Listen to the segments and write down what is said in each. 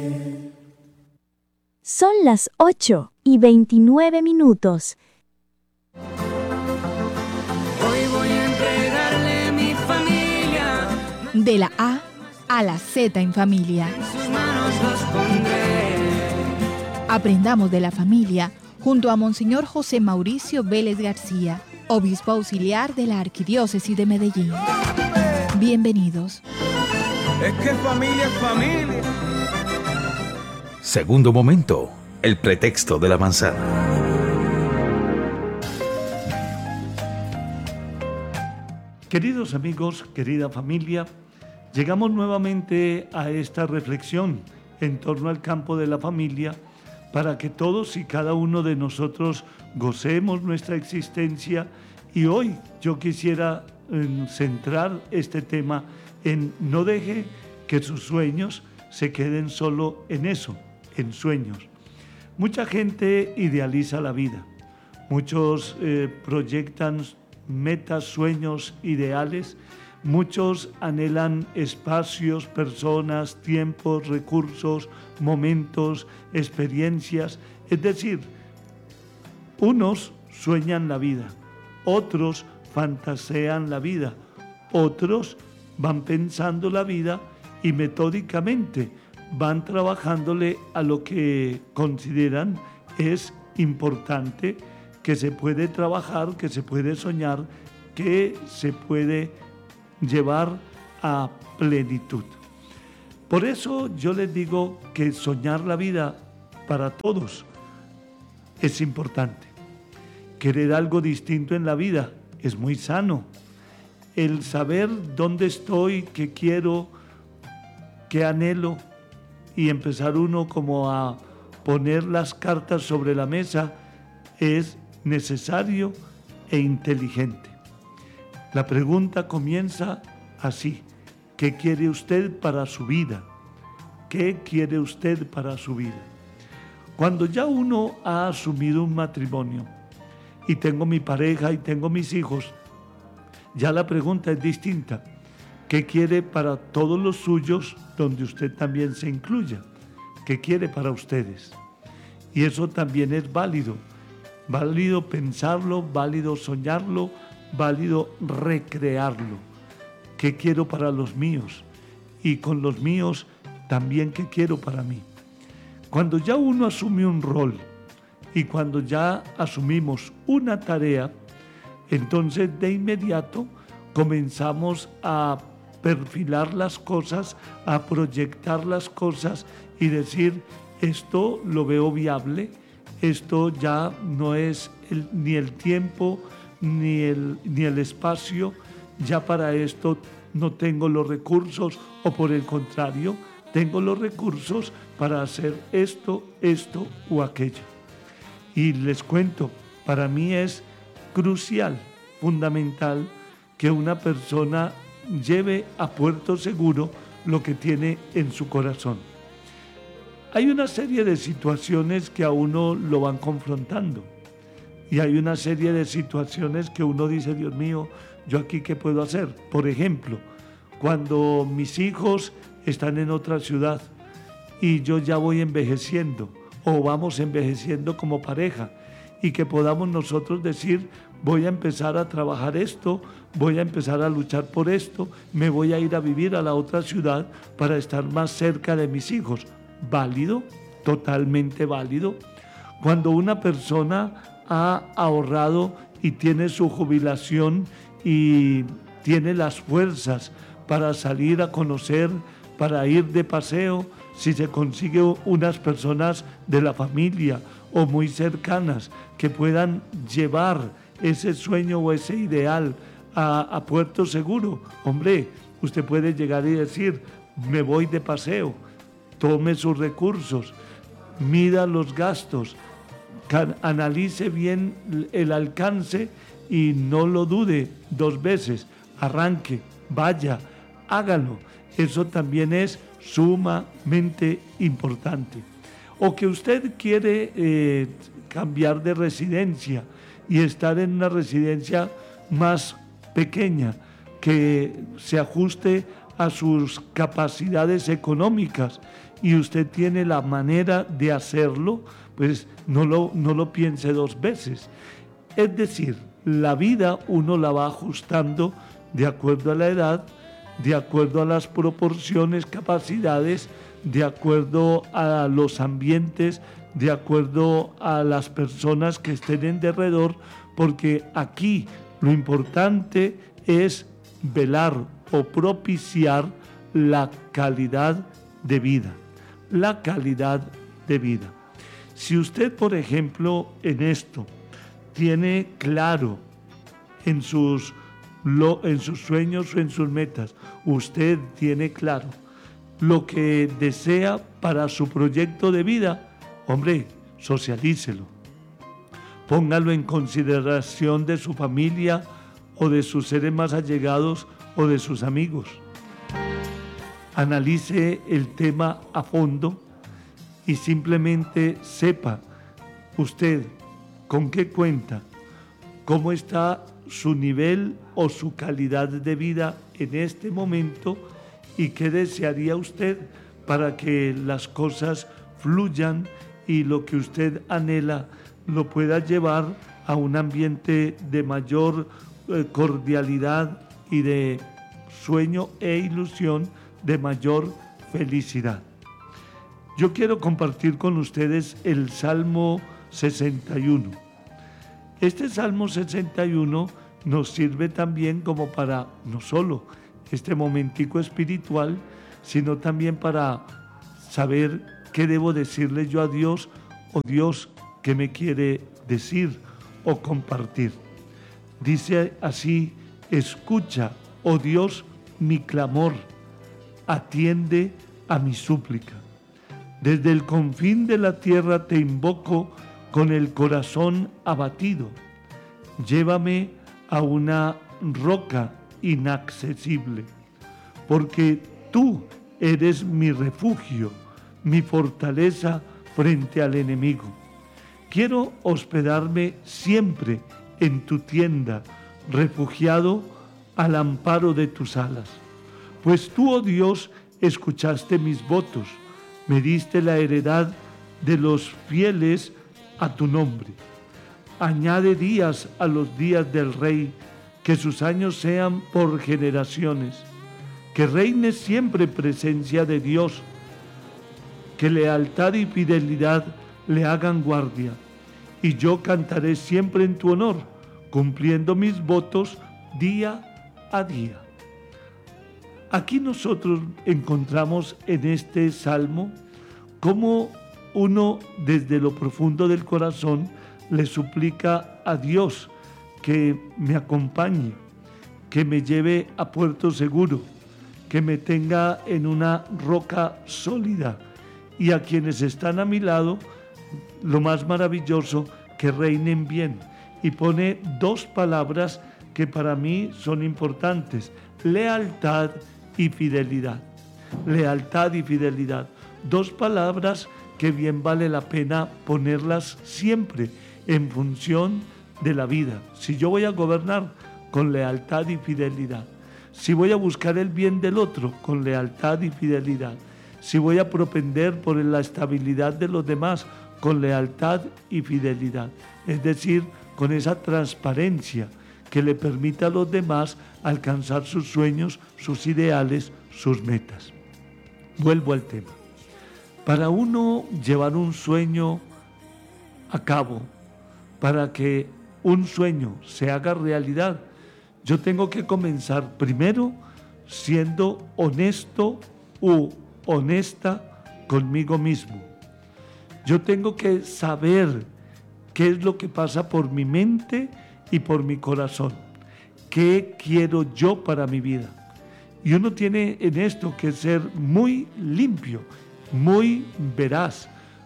Son las 8:29. Hoy voy a entregarle mi familia. De la A a la Z en familia. En sus manos los pondré. Aprendamos de la familia junto a Monseñor José Mauricio Vélez García, obispo auxiliar de la Arquidiócesis de Medellín. Bienvenidos. Es que familia es familia. Segundo momento, el pretexto de la manzana. Queridos amigos, querida familia, llegamos nuevamente a esta reflexión en torno al campo de la familia para que todos y cada uno de nosotros gocemos nuestra existencia. Y hoy yo quisiera centrar este tema en no deje que sus sueños se queden solo en eso, en sueños. Mucha gente idealiza la vida, muchos proyectan metas, sueños, ideales, muchos anhelan espacios, personas, tiempos, recursos, momentos, experiencias. Es decir, unos sueñan la vida, otros fantasean la vida, otros van pensando la vida y metódicamente van trabajándole a lo que consideran es importante, que se puede trabajar, que se puede soñar, que se puede llevar a plenitud. Por eso yo les digo que soñar la vida para todos es importante. Querer algo distinto en la vida es muy sano. El saber dónde estoy, qué quiero, qué anhelo, y empezar uno como a poner las cartas sobre la mesa es necesario e inteligente. La pregunta comienza así: ¿qué quiere usted para su vida? ¿Qué quiere usted para su vida? Cuando ya uno ha asumido un matrimonio y tengo mi pareja y tengo mis hijos, ya la pregunta es distinta. ¿Qué quiere para todos los suyos, donde usted también se incluya? ¿Qué quiere para ustedes? Y eso también es válido. Válido pensarlo, válido soñarlo, válido recrearlo. ¿Qué quiero para los míos? Y con los míos también, ¿qué quiero para mí? Cuando ya uno asume un rol y cuando ya asumimos una tarea, entonces de inmediato comenzamos a perfilar las cosas, a proyectar las cosas y decir: esto lo veo viable, esto ya no es ni el tiempo ni el espacio, ya para esto no tengo los recursos, o por el contrario, tengo los recursos para hacer esto o aquello. Y les cuento, para mí es crucial, fundamental, que una persona lleve a puerto seguro lo que tiene en su corazón. Hay una serie de situaciones que a uno lo van confrontando y hay una serie de situaciones que uno dice: Dios mío, ¿yo aquí qué puedo hacer? Por ejemplo, cuando mis hijos están en otra ciudad y yo ya voy envejeciendo o vamos envejeciendo como pareja, y que podamos nosotros decir: voy a empezar a trabajar esto, voy a empezar a luchar por esto, me voy a ir a vivir a la otra ciudad para estar más cerca de mis hijos. Válido, totalmente válido. Cuando una persona ha ahorrado y tiene su jubilación y tiene las fuerzas para salir a conocer, para ir de paseo, si se consigue unas personas de la familia o muy cercanas que puedan llevar ese sueño o ese ideal a puerto seguro, hombre, usted puede llegar y decir: me voy de paseo. Tome sus recursos, mida los gastos, analice bien el alcance y no lo dude dos veces. Arranque, vaya, hágalo. Eso también es sumamente importante. O que usted quiere cambiar de residencia y estar en una residencia más pequeña, que se ajuste a sus capacidades económicas, y usted tiene la manera de hacerlo, pues no lo piense dos veces. Es decir, la vida uno la va ajustando de acuerdo a la edad, de acuerdo a las proporciones, capacidades, de acuerdo a los ambientes, de acuerdo a las personas que estén en derredor, porque aquí lo importante es velar o propiciar la calidad de vida. La calidad de vida. Si usted, por ejemplo, en esto tiene claro en sus sueños o en sus metas, usted tiene claro lo que desea para su proyecto de vida, hombre, socialícelo. Póngalo en consideración de su familia o de sus seres más allegados o de sus amigos. Analice el tema a fondo y simplemente sepa usted con qué cuenta, cómo está su nivel o su calidad de vida en este momento y qué desearía usted para que las cosas fluyan y lo que usted anhela lo pueda llevar a un ambiente de mayor cordialidad y de sueño e ilusión, de mayor felicidad. Yo quiero compartir con ustedes el Salmo 61. Este Salmo 61 nos sirve también como para no solo este momentico espiritual, sino también para saber qué debo decirle yo a Dios, o Dios qué me quiere decir o compartir. Dice así: escucha, oh Dios, mi clamor, atiende a mi súplica. Desde el confín de la tierra te invoco con el corazón abatido. Llévame a una roca inaccesible, porque tú eres mi refugio, mi fortaleza frente al enemigo. Quiero hospedarme siempre en tu tienda, refugiado al amparo de tus alas. Pues tú, oh Dios, escuchaste mis votos, me diste la heredad de los fieles a tu nombre. Añade días a los días del rey, que sus años sean por generaciones. Que reine siempre presencia de Dios, que lealtad y fidelidad le hagan guardia. Y yo cantaré siempre en tu honor, cumpliendo mis votos día a día. Aquí nosotros encontramos en este salmo cómo uno desde lo profundo del corazón le suplica a Dios que me acompañe, que me lleve a puerto seguro, que me tenga en una roca sólida, y a quienes están a mi lado, lo más maravilloso, que reinen bien. Y pone dos palabras que para mí son importantes: lealtad y fidelidad. Lealtad y fidelidad. Dos palabras que bien vale la pena ponerlas siempre en función de la vida. Si yo voy a gobernar, con lealtad y fidelidad. Si voy a buscar el bien del otro, con lealtad y fidelidad. Si voy a propender por la estabilidad de los demás, con lealtad y fidelidad. Es decir, con esa transparencia que le permita a los demás alcanzar sus sueños, sus ideales, sus metas. Vuelvo al tema. Para uno llevar un sueño a cabo, para que un sueño se haga realidad, yo tengo que comenzar primero siendo honesto u honesta conmigo mismo. Yo tengo que saber qué es lo que pasa por mi mente y por mi corazón. ¿Qué quiero yo para mi vida? Y uno tiene en esto que ser muy limpio, muy veraz,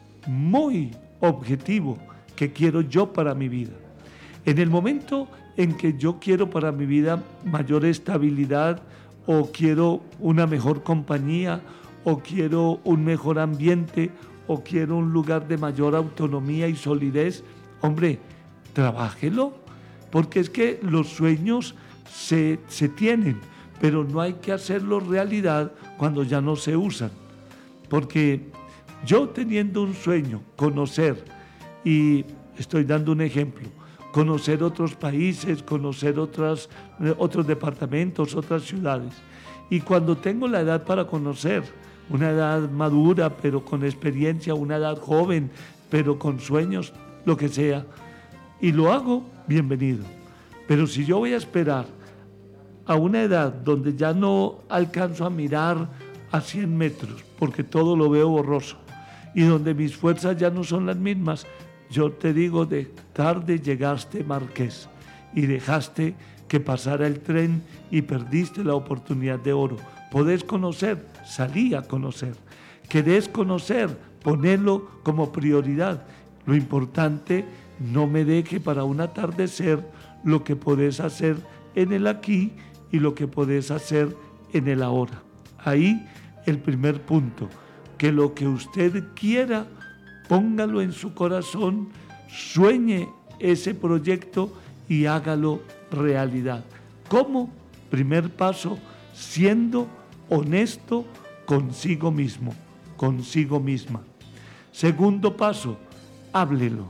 muy objetivo. ¿Qué quiero yo para mi vida? En el momento en que yo quiero para mi vida mayor estabilidad, o quiero una mejor compañía, o quiero un mejor ambiente, o quiero un lugar de mayor autonomía y solidez, hombre, trabájelo, porque es que los sueños se tienen, pero no hay que hacerlos realidad cuando ya no se usan. porque yo teniendo un sueño, conocer, y estoy dando un ejemplo, conocer otros países, conocer otros departamentos, otras ciudades. Y cuando tengo la edad para conocer, una edad madura, pero con experiencia, una edad joven, pero con sueños, lo que sea, y lo hago, bienvenido. Pero si yo voy a esperar a una edad donde ya no alcanzo a mirar a 100 metros, porque todo lo veo borroso, y donde mis fuerzas ya no son las mismas, yo te digo, de tarde llegaste, Marqués, y dejaste que pasara el tren y perdiste la oportunidad de oro. Podés conocer, salí a conocer. Querés conocer, ponelo como prioridad. Lo importante, no me deje para un atardecer lo que podés hacer en el aquí y lo que podés hacer en el ahora. Ahí el primer punto, que lo que usted quiera, póngalo en su corazón, sueñe ese proyecto y hágalo realidad. ¿Cómo? Primer paso, siendo honesto consigo mismo, consigo misma. Segundo paso, háblelo.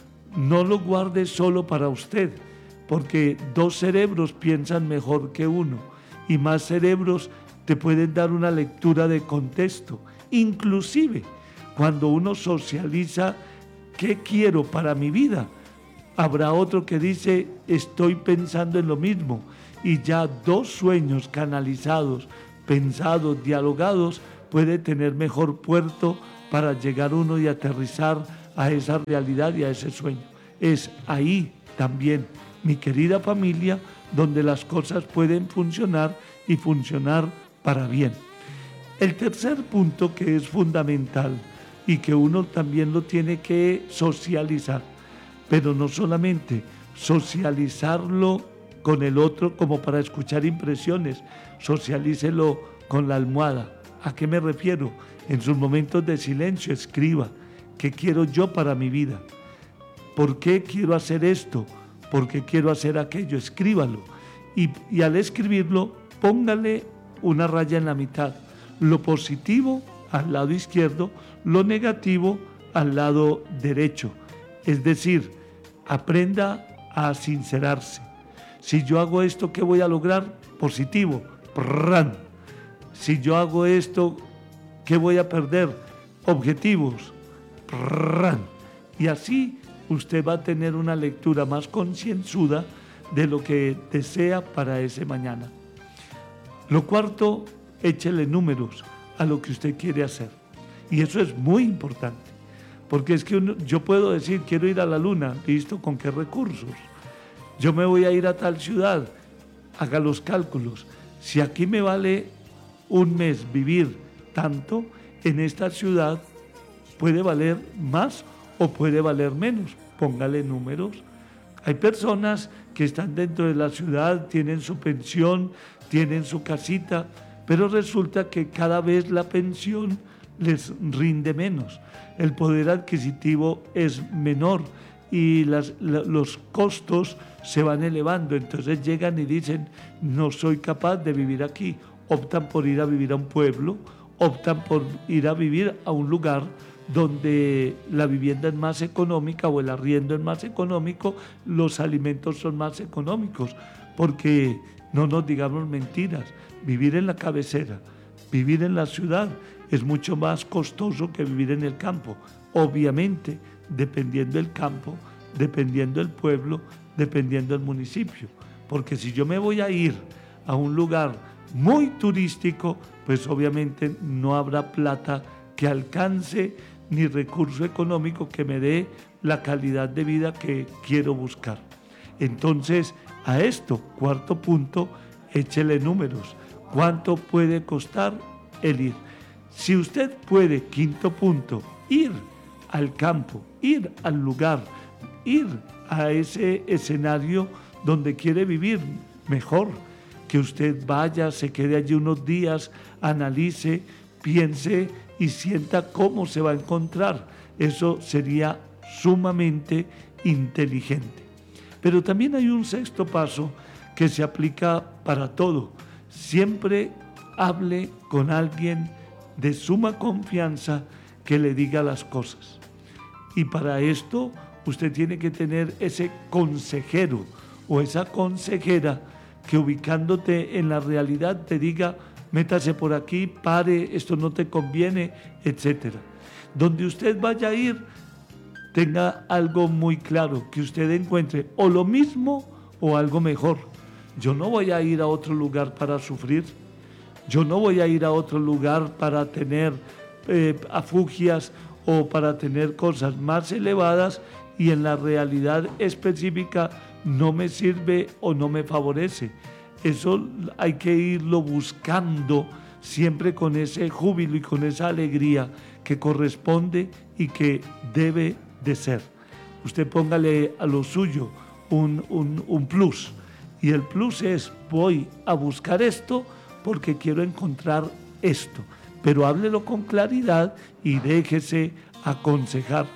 No lo guarde solo para usted, porque 2 cerebros piensan mejor que uno y más cerebros te pueden dar una lectura de contexto. Inclusive, cuando uno socializa qué quiero para mi vida, habrá otro que dice estoy pensando en lo mismo, y ya 2 sueños canalizados, pensados, dialogados, puede tener mejor puerto para llegar uno y aterrizar a esa realidad y a ese sueño. Es ahí también, mi querida familia, donde las cosas pueden funcionar y funcionar para bien. El tercer punto, que es fundamental y que uno también lo tiene que socializar, pero no solamente socializarlo con el otro como para escuchar impresiones, socialícelo con la almohada. ¿A qué me refiero? En sus momentos de silencio escriba, ¿qué quiero yo para mi vida? ¿Por qué quiero hacer esto? ¿Por qué quiero hacer aquello? Escríbalo. Y al escribirlo, póngale una raya en la mitad. Lo positivo al lado izquierdo, lo negativo al lado derecho. Es decir, aprenda a sincerarse. Si yo hago esto, ¿qué voy a lograr? Positivo. ¡Prran! Si yo hago esto, ¿qué voy a perder? Objetivos. ¡Prran! Y así usted va a tener una lectura más concienzuda de lo que desea para ese mañana. Lo cuarto, échele números a lo que usted quiere hacer. Y eso es muy importante, porque es que yo puedo decir, quiero ir a la luna, listo, ¿con qué recursos? Yo me voy a ir a tal ciudad, haga los cálculos. Si aquí me vale un mes vivir tanto, en esta ciudad puede valer más o puede valer menos, póngale números. Hay personas que están dentro de la ciudad, tienen su pensión, tienen su casita, pero resulta que cada vez la pensión les rinde menos, el poder adquisitivo es menor y los costos se van elevando. Entonces llegan y dicen, no soy capaz de vivir aquí, optan por ir a vivir a un pueblo, optan por ir a vivir a un lugar donde la vivienda es más económica o el arriendo es más económico, los alimentos son más económicos, porque no nos digamos mentiras, vivir en la cabecera, vivir en la ciudad es mucho más costoso que vivir en el campo. Obviamente, dependiendo del campo, dependiendo del pueblo, dependiendo del municipio, porque si yo me voy a ir a un lugar muy turístico, pues obviamente no habrá plata que alcance ni recurso económico que me dé la calidad de vida que quiero buscar. Entonces, a esto, cuarto punto, échele números. ¿Cuánto puede costar el ir? Si usted puede, quinto punto, ir al campo, ir al lugar, ir a ese escenario donde quiere vivir, mejor. Que usted vaya, se quede allí unos días, analice, piense y sienta cómo se va a encontrar. Eso sería sumamente inteligente. Pero también hay un sexto paso que se aplica para todo. Siempre hable con alguien de suma confianza que le diga las cosas. Y para esto usted tiene que tener ese consejero o esa consejera que ubicándote en la realidad te diga, métase por aquí, pare, esto no te conviene, etc. Donde usted vaya a ir, tenga algo muy claro, que usted encuentre o lo mismo o algo mejor. Yo no voy a ir a otro lugar para sufrir, yo no voy a ir a otro lugar para tener afugias o para tener cosas más elevadas y en la realidad específica no me sirve o no me favorece. Eso hay que irlo buscando siempre con ese júbilo y con esa alegría que corresponde y que debe de ser. Usted póngale a lo suyo un plus, y el plus es: voy a buscar esto porque quiero encontrar esto, pero háblelo con claridad y déjese aconsejar.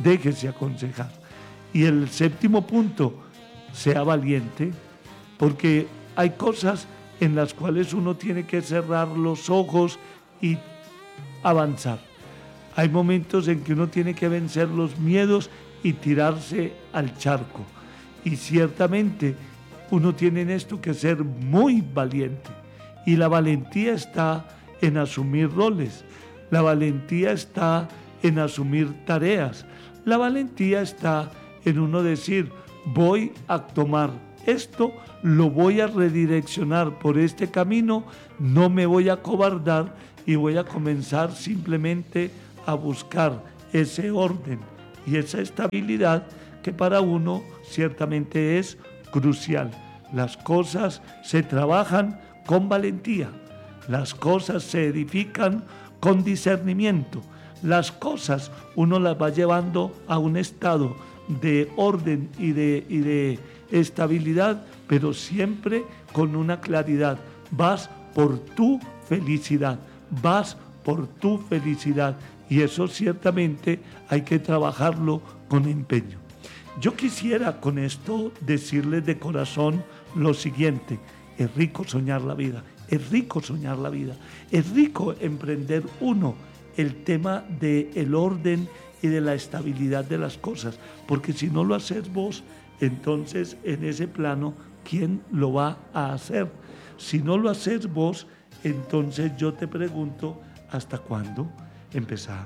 Y el séptimo punto, sea valiente, porque hay cosas en las cuales uno tiene que cerrar los ojos y avanzar. Hay momentos en que uno tiene que vencer los miedos y tirarse al charco. Y ciertamente uno tiene en esto que ser muy valiente. Y la valentía está en asumir roles. La valentía está en asumir tareas. La valentía está en uno decir, voy a tomar esto, lo voy a redireccionar por este camino, no me voy a acobardar y voy a comenzar simplemente a buscar ese orden y esa estabilidad que para uno ciertamente es crucial. Las cosas se trabajan con valentía, las cosas se edifican con discernimiento, las cosas uno las va llevando a un estado de orden y de estabilidad, pero siempre con una claridad. Vas por tu felicidad, vas por tu felicidad, y eso ciertamente hay que trabajarlo con empeño. Yo quisiera con esto decirles de corazón lo siguiente: es rico soñar la vida, es rico soñar la vida, es rico emprender el tema del orden y de la estabilidad de las cosas, porque si no lo haces vos, entonces en ese plano, ¿quién lo va a hacer? Si no lo haces vos, entonces yo te pregunto, ¿hasta cuándo? Empezá.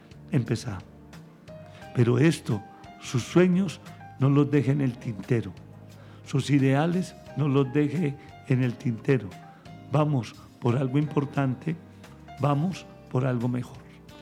Pero esto, sus sueños, no los deje en el tintero. Sus ideales, no los deje en el tintero. Vamos por algo importante, vamos por algo mejor.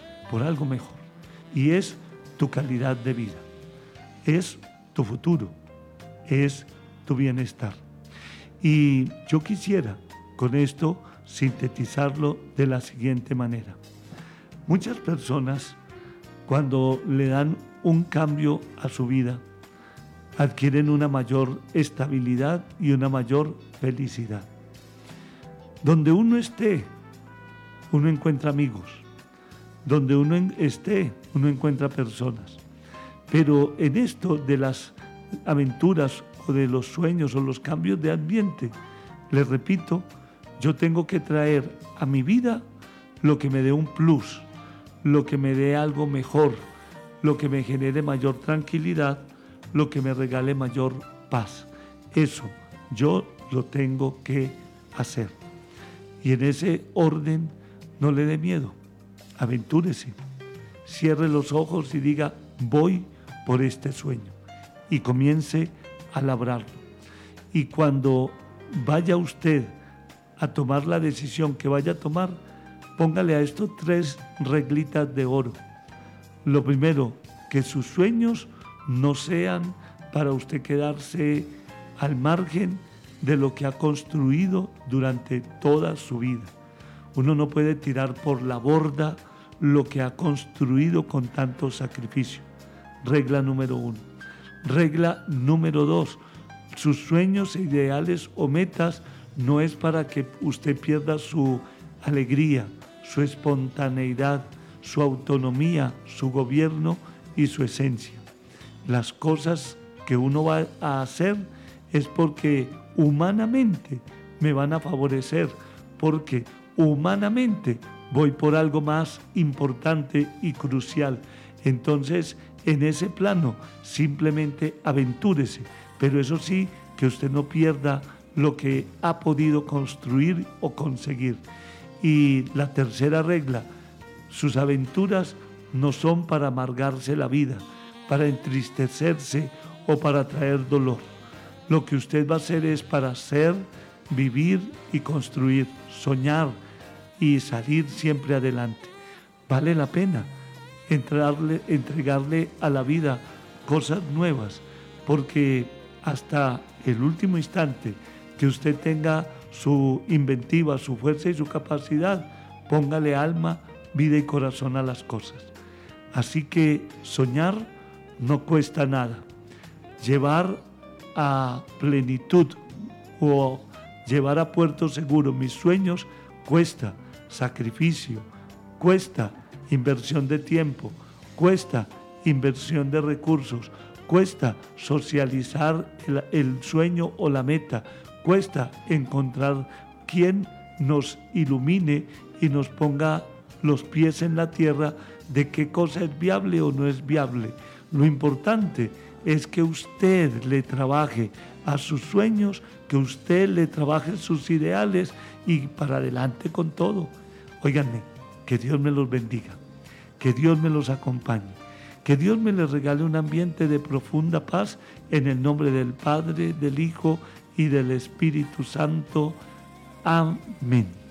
Y es tu calidad de vida, es tu futuro, es tu bienestar. Y yo quisiera con esto sintetizarlo de la siguiente manera. Muchas personas, cuando le dan un cambio a su vida, adquieren una mayor estabilidad y una mayor felicidad. Donde uno esté, uno encuentra amigos. Donde uno esté, uno encuentra personas. Pero en esto de las aventuras o de los sueños o los cambios de ambiente, les repito, yo tengo que traer a mi vida lo que me dé un plus, lo que me dé algo mejor, lo que me genere mayor tranquilidad, lo que me regale mayor paz. Eso yo lo tengo que hacer. Y en ese orden no le dé miedo. Aventúrese, cierre los ojos y diga, voy por este sueño, y comience a labrarlo. Y cuando vaya usted a tomar la decisión que vaya a tomar, póngale a esto 3 reglitas de oro. Lo primero, que sus sueños no sean para usted quedarse al margen de lo que ha construido durante toda su vida. Uno no puede tirar por la borda lo que ha construido con tanto sacrificio. Regla número 1. Regla número 2. Sus sueños, ideales o metas no es para que usted pierda su alegría, su espontaneidad, su autonomía, su gobierno y su esencia. Las cosas que uno va a hacer es porque humanamente me van a favorecer, porque humanamente voy por algo más importante y crucial. Entonces, en ese plano, simplemente aventúrese, pero eso sí, que usted no pierda lo que ha podido construir o conseguir. Y la tercera regla, sus aventuras no son para amargarse la vida, para entristecerse o para traer dolor. Lo que usted va a hacer es para hacer, vivir y construir, soñar y salir siempre adelante. Vale la pena entregarle a la vida cosas nuevas, porque hasta el último instante que usted tenga su inventiva, su fuerza y su capacidad, póngale alma, vida y corazón a las cosas. Así que soñar no cuesta nada. Llevar a plenitud o llevar a puerto seguro mis sueños cuesta sacrificio, cuesta inversión de tiempo, cuesta inversión de recursos, cuesta socializar el sueño o la meta, cuesta encontrar quien nos ilumine y nos ponga los pies en la tierra de qué cosa es viable o no es viable. Lo importante es que usted le trabaje a sus sueños, que usted le trabaje sus ideales y para adelante con todo. Óiganme, que Dios me los bendiga, que Dios me los acompañe, que Dios me les regale un ambiente de profunda paz en el nombre del Padre, del Hijo y del Espíritu Santo. Amén.